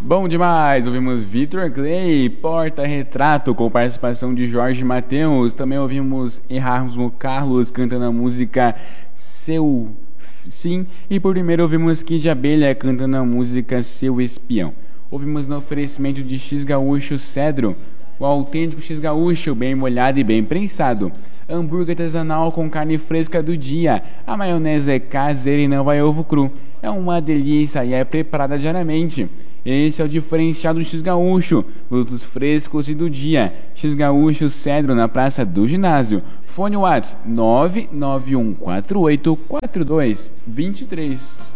Bom demais, ouvimos Victor Clay, Porta-Retrato, com participação de Jorge Mateus. Também ouvimos Erasmo Carlos cantando a música Seu Sim. E por primeiro ouvimos Kid Abelha cantando a música Seu Espião. Ouvimos no oferecimento de X Gaúcho Cedro, o autêntico X Gaúcho, bem molhado e bem prensado. Hambúrguer artesanal com carne fresca do dia. A maionese é caseira e não vai ovo cru. É uma delícia e é preparada diariamente. Esse é o diferencial do X Gaúcho, produtos frescos e do dia. X Gaúcho Cedro, na Praça do Ginásio. Fone WhatsApp 991484223.